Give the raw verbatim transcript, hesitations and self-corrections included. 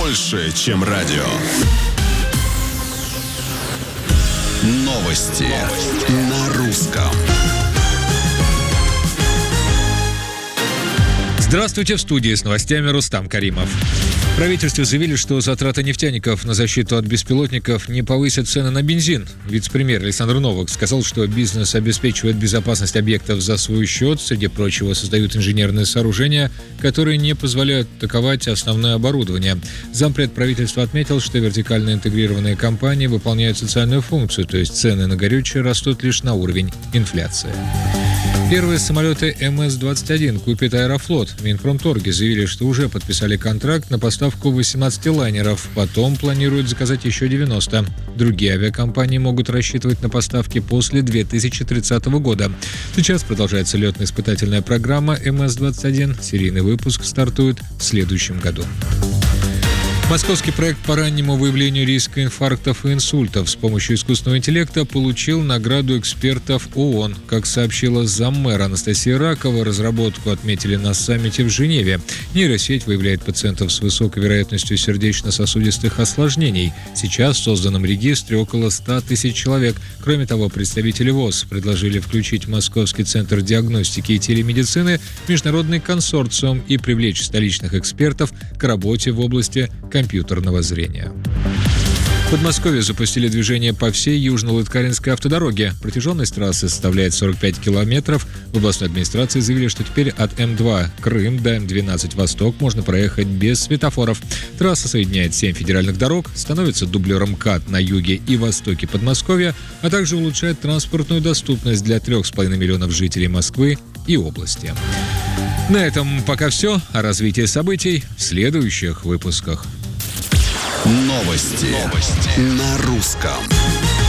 больше, чем радио. Новости, Новости. На русском. Здравствуйте, в студии с новостями Рустам Каримов. В правительстве заявили, что затраты нефтяников на защиту от беспилотников не повысят цены на бензин. Вице-премьер Александр Новак сказал, что бизнес обеспечивает безопасность объектов за свой счет. Среди прочего, создают инженерные сооружения, которые не позволяют атаковать основное оборудование. Зампред правительства отметил, что вертикально интегрированные компании выполняют социальную функцию, то есть цены на горючее растут лишь на уровень инфляции. Первые самолеты эм эс двадцать один купит Аэрофлот. В Минпромторге заявили, что уже подписали контракт на поставку восемнадцати лайнеров. Потом планируют заказать еще девяносто. Другие авиакомпании могут рассчитывать на поставки после две тысячи тридцатого года. Сейчас продолжается летно-испытательная программа эм эс двадцать один. Серийный выпуск стартует в следующем году. Московский проект по раннему выявлению риска инфарктов и инсультов с помощью искусственного интеллекта получил награду экспертов ООН. Как сообщила заммэра Анастасия Ракова, разработку отметили на саммите в Женеве. Нейросеть выявляет пациентов с высокой вероятностью сердечно-сосудистых осложнений. Сейчас в созданном регистре около ста тысяч человек. Кроме того, представители ВОЗ предложили включить в Московский центр диагностики и телемедицины международный консорциум и привлечь столичных экспертов к работе в области компьютерного зрения. В Подмосковье запустили движение по всей Южно-Лыткаринской автодороге. Протяженность трассы составляет сорок пять километров. В областной администрации заявили, что теперь от эм два Крым до эм двенадцать Восток можно проехать без светофоров. Трасса соединяет семь федеральных дорог, становится дублером КАТ на юге и востоке Подмосковья, а также улучшает транспортную доступность для трех с половиной миллионов жителей Москвы и области. На этом пока все. О развитии событий в следующих выпусках. Новости, Новости. На русском.